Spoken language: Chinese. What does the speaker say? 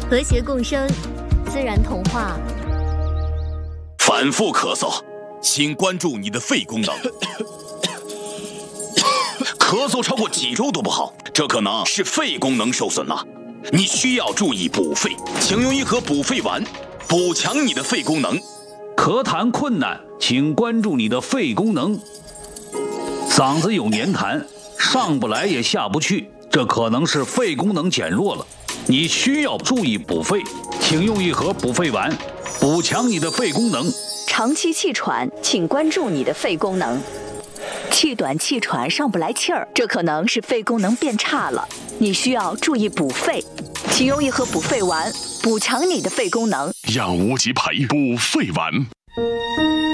和谐共生，自然童话。 反复咳嗽，请关注你的肺功能。咳嗽超过几周都不好，这可能是肺功能受损了。你需要注意补肺，请用一盒补肺丸，补强你的肺功能。 咳痰困难，请关注你的肺功能。嗓子有黏痰，上不来也下不去，这可能是肺功能减弱了。你需要注意补肺，请用一盒补肺丸，补强你的肺功能。 长期气喘，请关注你的肺功能。气短气喘上不来气儿，这可能是肺功能变差了，你需要注意补肺，请用一盒补肺丸，补强你的肺功能。 让无极牌补肺丸。